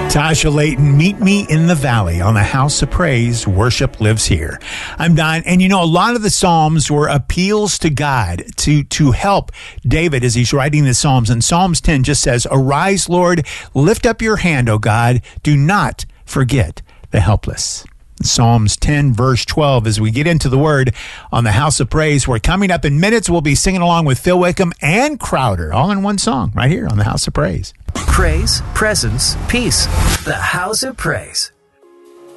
Tasha Layton, Meet Me in the Valley on the House of Praise. Worship lives here. I'm Don, and a lot of the Psalms were appeals to God to help David as he's writing the Psalms. And Psalms 10 just says, "Arise, Lord, lift up your hand, O God, do not forget the helpless." Psalms 10, verse 12, as we get into the Word on the House of Praise. We're coming up in minutes. We'll be singing along with Phil Wickham and Crowder, all in one song right here on the House of Praise. Praise, presence, peace. The House of Praise.